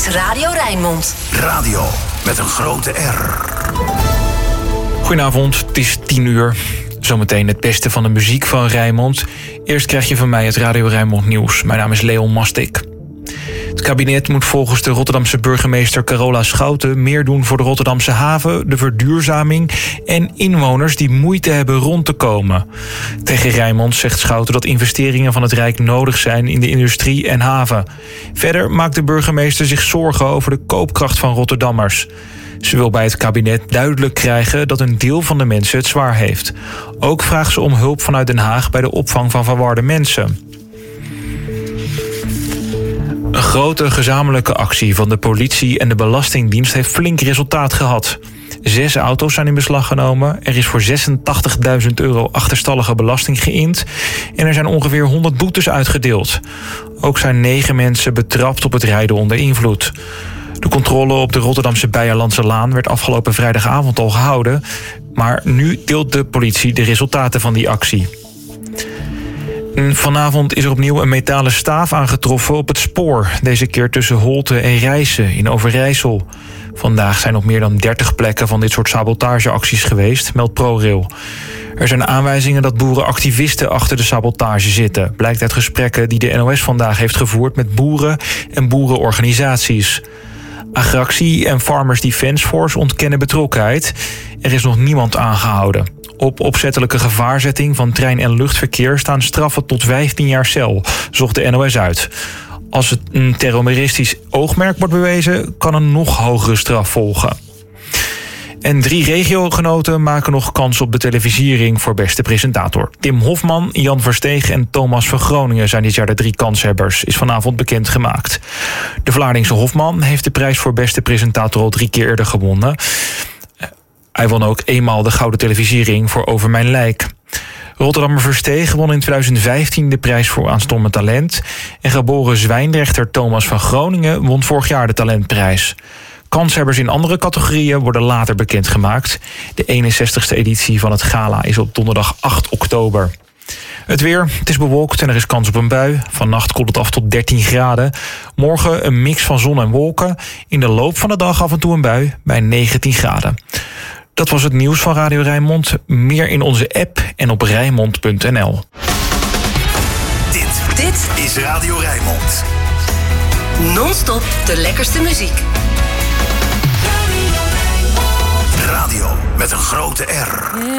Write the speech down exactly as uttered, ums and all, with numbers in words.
Radio Rijnmond. Radio met een grote R. Goedenavond, het is tien uur. Zometeen het beste van de muziek van Rijnmond. Eerst krijg je van mij het Radio Rijnmond nieuws. Mijn naam is Leon Mastik. Het kabinet moet volgens de Rotterdamse burgemeester Carola Schouten meer doen voor de Rotterdamse haven, de verduurzaming en inwoners die moeite hebben rond te komen. Tegen Rijnmond zegt Schouten dat investeringen van het Rijk nodig zijn in de industrie en haven. Verder maakt de burgemeester zich zorgen over de koopkracht van Rotterdammers. Ze wil bij het kabinet duidelijk krijgen dat een deel van de mensen het zwaar heeft. Ook vraagt ze om hulp vanuit Den Haag bij de opvang van verwarde mensen. Een grote gezamenlijke actie van de politie en de Belastingdienst heeft flink resultaat gehad. Zes auto's zijn in beslag genomen, er is voor zesentachtigduizend euro achterstallige belasting geïnd en er zijn ongeveer honderd boetes uitgedeeld. Ook zijn negen mensen betrapt op het rijden onder invloed. De controle op de Rotterdamse Beierlandse Laan werd afgelopen vrijdagavond al gehouden, maar nu deelt de politie de resultaten van die actie. Vanavond is er opnieuw een metalen staaf aangetroffen op het spoor. Deze keer tussen Holte en Rijssen in Overijssel. Vandaag zijn op meer dan dertig plekken van dit soort sabotageacties geweest, meldt ProRail. Er zijn aanwijzingen dat boerenactivisten achter de sabotage zitten. Blijkt uit gesprekken die de N O S vandaag heeft gevoerd met boeren en boerenorganisaties. Agractie en Farmers Defence Force ontkennen betrokkenheid. Er is nog niemand aangehouden. Op opzettelijke gevaarzetting van trein- en luchtverkeer staan straffen tot vijftien jaar cel, zocht de N O S uit. Als het een terroristisch oogmerk wordt bewezen, kan een nog hogere straf volgen. En drie regiogenoten maken nog kans op de televisiering voor beste presentator. Tim Hofman, Jan Versteeg en Thomas van Groningen zijn dit jaar de drie kanshebbers, is vanavond bekendgemaakt. De Vlaardingse Hofman heeft de prijs voor beste presentator al drie keer eerder gewonnen. Hij won ook eenmaal de Gouden Televisiering voor Over Mijn Lijk. Rotterdammer Versteeg won in twintig vijftien de prijs voor aanstormend talent. En geboren zwijnrechter Thomas van Groningen won vorig jaar de talentprijs. Kanshebbers in andere categorieën worden later bekendgemaakt. De eenenzestigste editie van het gala is op donderdag acht oktober. Het weer, het is bewolkt en er is kans op een bui. Vannacht koelt het af tot dertien graden. Morgen een mix van zon en wolken. In de loop van de dag af en toe een bui bij negentien graden. Dat was het nieuws van Radio Rijnmond. Meer in onze app en op rijnmond punt n l. Dit, dit is Radio Rijnmond. Non-stop de lekkerste muziek. Radio met een grote R.